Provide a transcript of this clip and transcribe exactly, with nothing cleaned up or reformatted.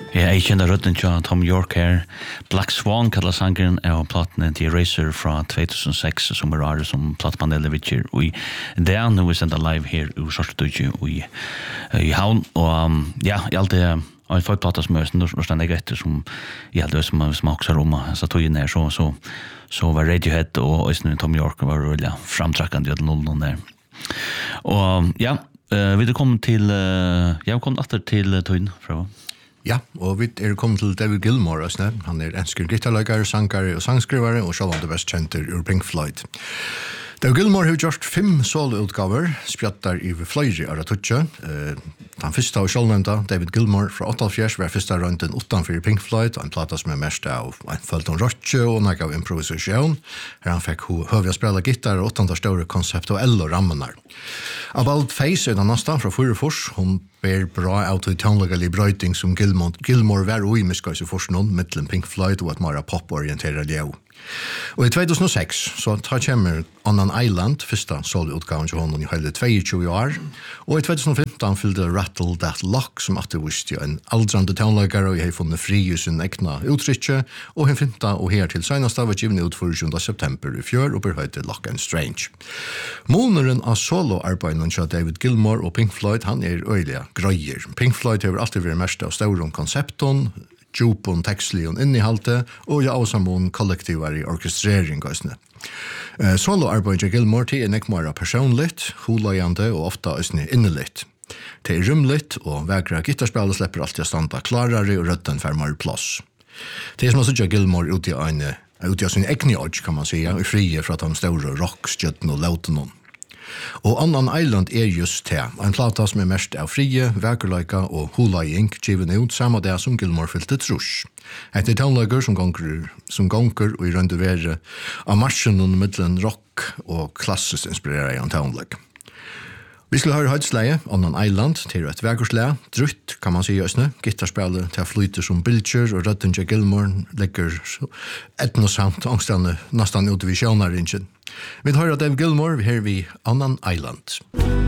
Ja, jeg kjenner rødden til Tom York her. Black Swan kallar sangeren av plattene til Eraser fra two thousand six, som er rare som plattpanelet vittjer. Og det er nå vi sender live her i Sortedøyge i, i Havn. Og um, ja, jeg alltid har en fagplatta som er når stendig etter som jeg alltid som smakser om. Så tog inn her, så, så, så var Radiohead og Øystein Tom York var veldig framtrakkende i noen der. Og ja, vi er kommet til, jeg har kommet etter til Tøyen fra. Ja, og vi er kommet til David Gilmour. Han er ensker gitarleggare, sangare og sangskrivare, og selv om det best kjenter ur Pink Floyd. David Gilmour har gjort fem soloutgaver, spjattar i fløyri av Ratutje. Den første av sjølvnevnta, David Gilmour fra åttaogfjers, var første runden utanfor Pink Floyd, en plata som er mest av en følt om rotje og nek av improvisasjon, her han fikk høvja spela gitar og åttanda større konseptuelle rammenar. About Face er den nastan fra Furufors, hun ber bra av til tånlegali brøyting som Gilmour, Gilmour var ui miskais i forsnån, mittlen Pink Floyd og et mara pop-orienteret ljau. Og i two thousand six så tar kommer On an Island, første soloutgaven til honom i hele tjueto år, og i twenty fifteen fyllde Rattle That Lock, som at det visste en aldrande tånleggare, og jeg har funnet fri i sin egna uttrykje, og hun finta og her til senast av givet ut for tjuende september i fjør, og berhøyde Lock and Strange. Måneren av soloarbeiden til David Gilmour og Pink Floyd, han er øyelig grøyer. Pink Floyd har alltid vært mest av stauron konsepton, djupon, tekstlion innehalte, og ja, avsamon kollektivar i orkestrering. Uh, Soloarbeid til Gilmour til er nekmara personligt, hulajande og ofta øsne innelitt. Det er rymligt, og vegra gitarspillet slipper alltid å standa klarare og rødden fermar plass. Det er som å sutja Gilmour ut i eine, ut i sin egni odds, kan man säga, i frie fra de store rockstjøtten og lauten. Og On an Island er just det, en plata som er mest av frie, vekerleika og hulajing, given ut samme det som Gilmour fylte trus. Et er tånleger som gonger, som gonger og i rønde vere av marsjen under middelen rock og klassisk inspirerer en tånleg. Vi skal høre høydsleie, On an Island, til et vekersleie, drutt, kan man si jøsne, gitarspillet til flyter som Bilger, og rødden til Gilmour legger etnosamt angstande, nesten ut i visjonaringen. Vi hører David Gilmour, her vi On an Island.